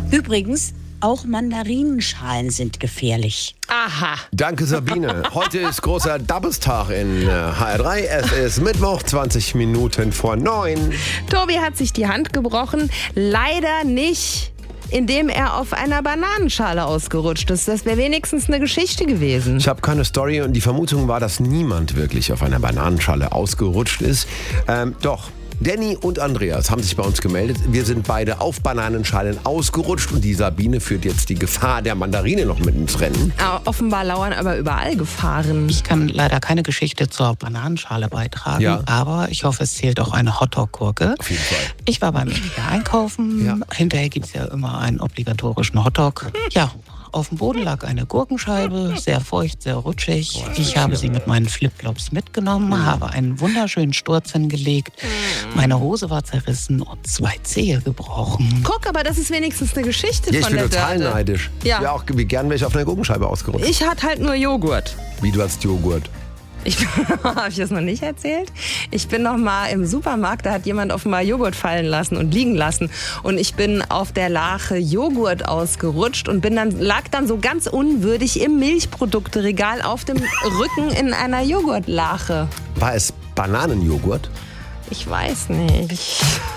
Übrigens, auch Mandarinenschalen sind gefährlich. Aha. Danke, Sabine. Heute ist großer Dabbestag in HR3. Es ist Mittwoch, 20 Minuten vor 9. Tobi hat sich die Hand gebrochen. Leider nicht, indem er auf einer Bananenschale ausgerutscht ist. Das wäre wenigstens eine Geschichte gewesen. Ich habe keine Story und die Vermutung war, dass niemand wirklich auf einer Bananenschale ausgerutscht ist. Doch. Danny und Andreas haben sich bei uns gemeldet. Wir sind beide auf Bananenschalen ausgerutscht und die Sabine führt jetzt die Gefahr der Mandarine noch mit ins Rennen. Offenbar lauern aber überall Gefahren. Ich kann leider keine Geschichte zur Bananenschale beitragen, aber ich hoffe, es zählt auch eine Hotdog-Gurke. Auf jeden Fall. Ich war beim Edeka einkaufen. Ja. Hinterher gibt es ja immer einen obligatorischen Hotdog. Ja. Auf dem Boden lag eine Gurkenscheibe, sehr feucht, sehr rutschig. Ich habe sie mit meinen Flipflops mitgenommen, habe einen wunderschönen Sturz hingelegt. Meine Hose war zerrissen und 2 Zehe gebrochen. Guck, aber das ist wenigstens eine Geschichte Ja, ich von bin der total Dörte. neidisch. Ja. Ja, auch wie gern wäre ich auf einer Gurkenscheibe ausgerutscht. Ich hatte halt nur Joghurt. Wie, du hast Joghurt? Habe ich das noch nicht erzählt? Ich bin noch mal im Supermarkt, da hat jemand offenbar Joghurt fallen lassen und liegen lassen. Und ich bin auf der Lache Joghurt ausgerutscht und lag dann so ganz unwürdig im Milchprodukteregal auf dem Rücken in einer Joghurtlache. War es Bananenjoghurt? Ich weiß nicht.